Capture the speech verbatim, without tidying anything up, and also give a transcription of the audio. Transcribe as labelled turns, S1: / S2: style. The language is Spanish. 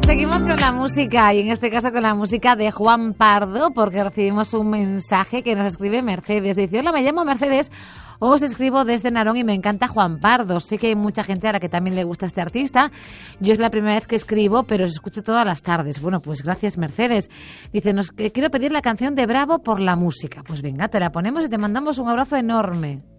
S1: Seguimos con la música y en este caso con la música de Juan Pardo, porque recibimos un mensaje que nos escribe Mercedes. Dice: hola, me llamo Mercedes, os escribo desde Narón y me encanta Juan Pardo. Sé que hay mucha gente a la que también le gusta este artista. Yo es la primera vez que escribo, pero os escucho todas las tardes. Bueno, pues gracias, Mercedes. Dice: nos quiero pedir la canción de Bravo por la música. Pues venga, te la ponemos y te mandamos un abrazo enorme.